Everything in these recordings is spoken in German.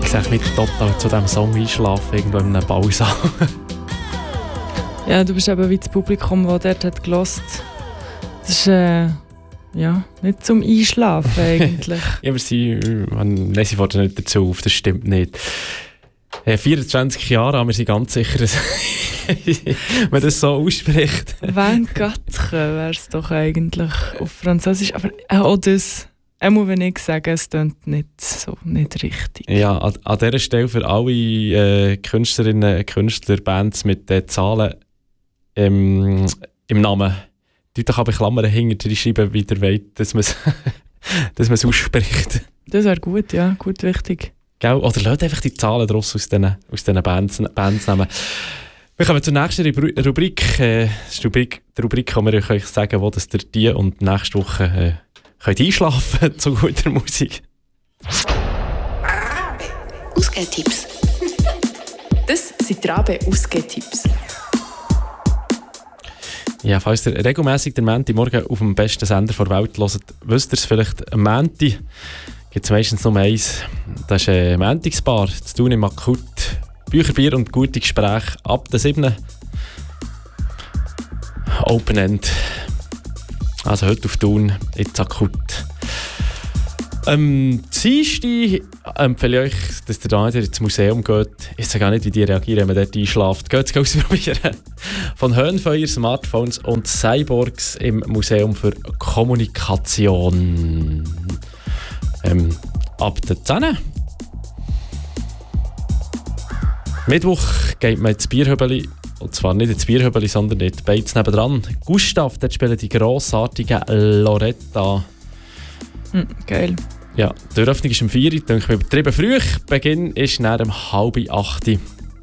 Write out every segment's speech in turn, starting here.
Ich sehe nicht total zu diesem Song einschlafen, irgendwo in einem Bausaal. Ja, du bist eben wie das Publikum, das dort hat gehört. Das ist nicht zum Einschlafen eigentlich. Ja, aber sie fordern nicht dazu auf, das stimmt nicht. 24 Jahre haben wir sie ganz sicher, wenn man das so ausspricht. Wenn Gatchen wäre es doch eigentlich auf Französisch. Aber auch das, auch wenn ich sage, es klingt nicht richtig. Ja, an dieser Stelle für alle Künstlerinnen und Künstler, Bands mit den Zahlen im Namen. Die doch aber Klammern hinter schreiben, wie ihr wollt, dass man es ausspricht. Das wäre gut, ja, gut wichtig. Gell? Oder lasst einfach die Zahlen draus aus diesen Bands nehmen. Wir kommen zur nächsten Rubrik. Das ist die Rubrik, wo wir euch sagen, wo das ihr die und nächste Woche könnt einschlafen zu guter Musik. Ausgehtipps. Das sind die Rabe-Ausgehtipps. Ja, falls ihr regelmässig den Montagmorgen auf dem besten Sender der Welt hört, wisst ihr es vielleicht, am Montag gibt es meistens nur eins. Das ist eine Montagsbar zu tun im Akut. Bücher, Bier und gute Gespräche ab der 7. Open End. Also heute auf Thun, jetzt Akut. Dienstag empfehle ich euch, dass ihr da ins Museum geht. Ich sage gar nicht, wie die reagieren, wenn man dort einschläft. Geht es ausprobieren. Von Höhenfeuer, Smartphones und Cyborgs im Museum für Kommunikation. Ab der 10. Mittwoch geht man ins Bierhöbeli. Und zwar nicht ins Bierhöbeli, sondern in die Beiz nebendran. Gustav, dort spielen die grossartigen Loretta. Geil. Ja, die Eröffnung ist um 4 Uhr, denke ich, übertrieben früh. Beginn ist nach um 7:30.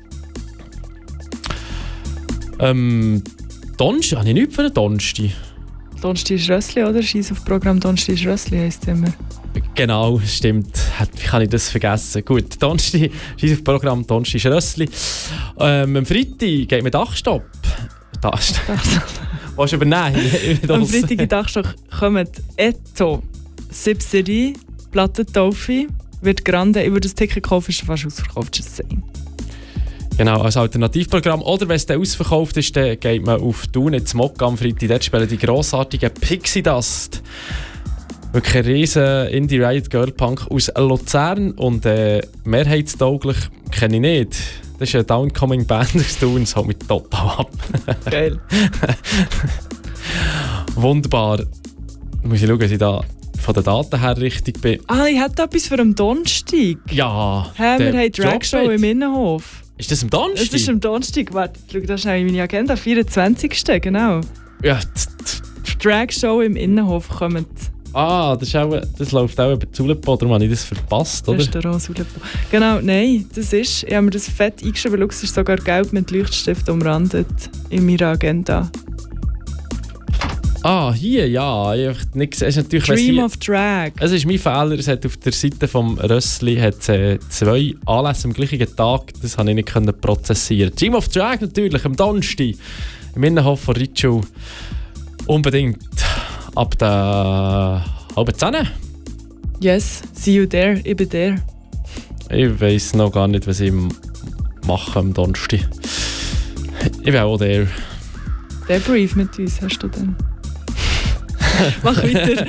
Donnerstag, habe ich nichts für einen Donnerstag? Donnerstag ist Rössli, oder? Scheiss auf Programm Donnerstag ist Rössli, heisst es immer. Genau, stimmt. Wie kann ich das vergessen? Gut, Donnerstag ist auf Programm, Donnerstag ist Rössli. Am Freitag geht mit Dachstopp. Willst du übernehmen? Am Freitag in Dachstopp kommen Etto, Sipserie, Plattentaufe, wird Grande. Ich würde das Ticket kaufen, ist fast ausverkauft, just saying. Genau, als Alternativprogramm. Oder wenn es dann ausverkauft ist, dann geht man auf Thun ins Mokka am Freitag. Dort spielen die grossartigen Pixie Dust. Wirklich ein riesen Indie-Riot Girl-Punk aus Luzern. Und mehrheitstauglich kenne ich nicht. Das ist eine Downcoming-Band aus Thun, das holt mich total ab. Geil. Wunderbar. Muss ich schauen, dass ich da von den Daten her richtig bin. Ich hätte etwas für am Donnerstag. Ja. Wir haben Dragshow im Innenhof. Ist das am Donnerstag? Es ist am Donnerstag. Warte, schau da schnell in meine Agenda. 24. Genau. Ja. Dragshow im Innenhof kommt. Das läuft auch über Zulepo, darum habe ich das verpasst, oder? Restaurant Zulepo. Genau, nein, das ist. Ich habe mir das fett eingeschrieben. Schau, es ist sogar gelb mit Leuchtstift umrandet in meiner Agenda. Hier, ja. Es ist natürlich, Dream of Drag. Es ist mein Fehler. Es hat auf der Seite vom Rössli 2 Anlässe am gleichen Tag. Das konnte ich nicht prozessieren. Dream of Drag natürlich, am Donnerstag. Im Innenhof von Ritschl. Unbedingt. Ab der 9:30. Yes, see you there. Ich bin there. Ich weiss noch gar nicht, was ich mache am Donnerstag. Ich bin auch there. Der Brief mit uns hast du dann. Mach weiter.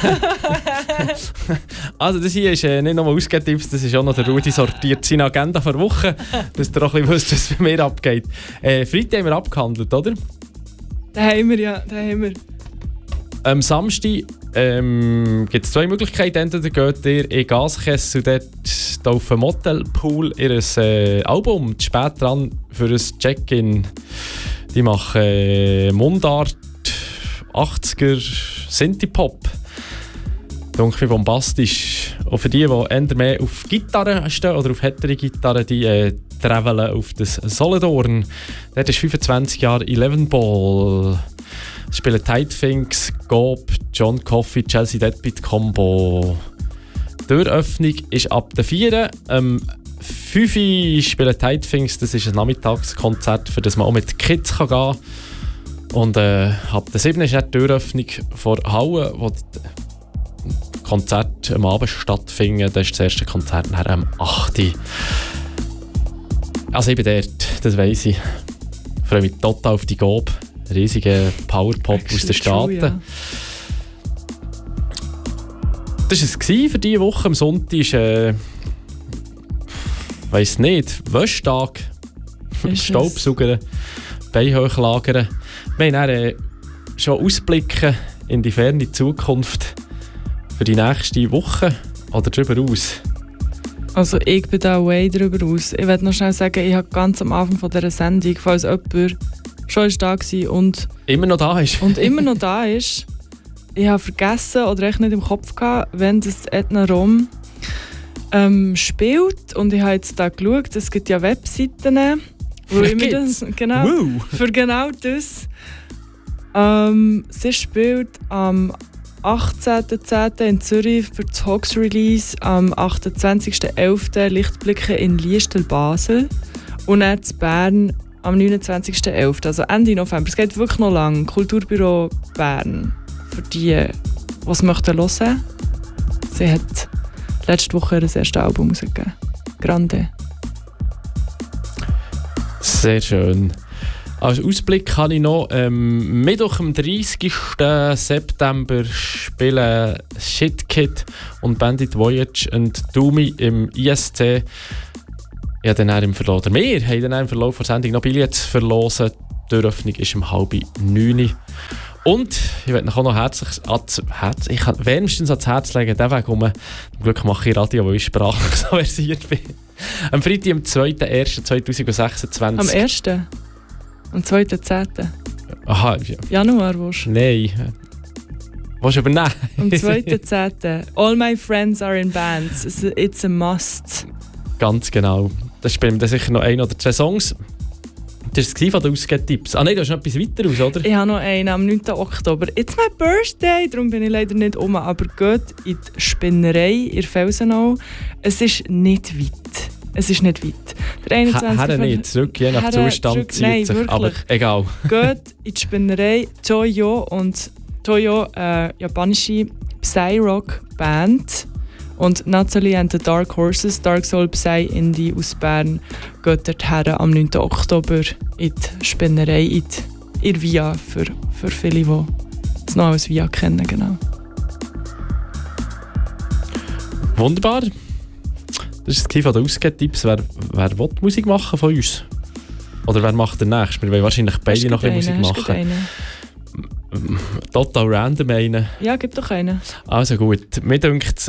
Also das hier ist nicht nur Ausgehtipps, das ist auch noch der Rudi sortiert seine Agenda für Woche, dass ihr auch ein bisschen wisst, was bei mir abgeht. Freitag haben wir abgehandelt, oder? Den haben wir. Am Samstag gibt es 2 Möglichkeiten. Entweder geht ihr in Gaskessel dort auf dem Motelpool ihr Album spät dran für ein Check-in. Die machen Mundart, 80er, Synthie-Pop. Irgendwie bombastisch. Und für die eher mehr auf Gitarre stehen oder auf härtere Gitarre, die travelen auf das Solothurn. Dort ist 25 Jahre 11 Ball. Es spielen Tight-Finks, Gob, John Coffey, Chelsea Deadbeat Combo. Die Türöffnung ist ab der 4. 5 Uhr spielen Tight-Finks, das ist ein Nachmittagskonzert, für das man auch mit Kids gehen kann. Und ab der 7. ist die Türöffnung vor Halle, wo die Konzert am Abend stattfinden. Das ist das erste Konzert nachher am 8. Also ich bin dort, das weiss ich. Ich freue mich total auf die Gob. Riesiger Powerpop aus den Staaten. Ja. Das war es für diese Woche. Am Sonntag ist, weiss nicht, Wäschtag. Staubsaugern, Beine hochlagern. Wir haben dann, schon Ausblicken in die ferne Zukunft für die nächste Woche oder darüber aus. Also ich bin da way darüber aus. Ich werde noch schnell sagen, ich habe ganz am Anfang von dieser Sendung, falls jemand schon da war und immer noch da ist. Und immer noch da ist. Ich habe vergessen oder echt nicht im Kopf gehabt, wenn das Edna Rom spielt. Und ich habe jetzt da geschaut, es gibt ja Webseiten, wo immer das, genau, für genau das. Sie spielt am 18.10. in Zürich für das Hogs Release, am 28.11. Lichtblicke in Liestel, Basel und dann in Bern am 29.11., also Ende November. Es geht wirklich noch lang. Kulturbüro Bern. Für die, die es hören möchten. Sie hat letzte Woche ihr erstes Album rausgegeben. Grande. Sehr schön. Als Ausblick habe ich noch Mittwoch am 30. September spielen Shitkid und Bandit Voyage und Doomy im ISC. Wir haben dann im Verlauf der Sendung noch Billets verlosen. Die Eröffnung ist um 8:30. Und ich möchte noch wärmstens ans Herz legen, den Weg um. Zum Glück mache ich Radio, weil ich sprachlich so versiert bin. Am Freitag, am 2.1.2026. Am 1.? Am 2.10. Aha. Ja. Januar willst du? Nein. Willst du übernehmen? Am 2.10. All my friends are in bands. It's a must. Ganz genau. Da spielen wir dann sicher noch 1 oder 2 Songs. Das war es von den Ausgehtipps. Ah nein, du hast noch etwas weiter aus, oder? Ich habe noch einen am 9. Oktober. It's my birthday, darum bin ich leider nicht um. Aber geht in die Spinnerei in Felsenau. Es ist nicht weit. Der 21. Nicht zurück, je nach Zustand zieht sich. Aber egal. Geht in die Spinnerei. Toyo und Toyo, japanische Psy-Rock-Band. Und Nathalie and the Dark Horses, Dark Soul Psy Indie aus Bern, geht dorthin am 9. Oktober in die Spinnerei, in die Via, für viele, die es noch als Via kennen. Genau. Wunderbar. Das ist das von den Ausgehtipps. Wer will Musik machen von uns? Oder wer macht den nächsten? Wir wollen wahrscheinlich beide noch ein bisschen Musik machen. Total random einen. Ja, gib doch einen. Also gut, mir denkt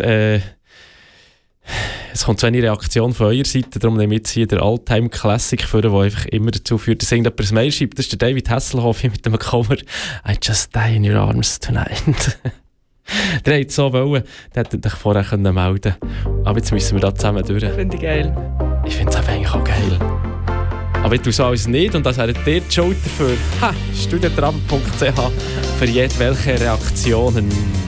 es kommt so eine Reaktion von eurer Seite, darum nehme ich jetzt hier den All-Time-Classic vor, der einfach immer dazu führt, dass irgendjemand ein Mail schreibt. Das ist der David Hasselhoff mit dem Cover «I just die in your arms tonight». Der hätte so wollen, der hätte dich vorher melden können. Aber jetzt müssen wir da zusammen durch. Finde ich geil. Ich finde es eigentlich auch geil. Aber ich tue so alles nicht und das wäre dir die Schuld dafür. Studientraben.ch für jedwelche Reaktionen.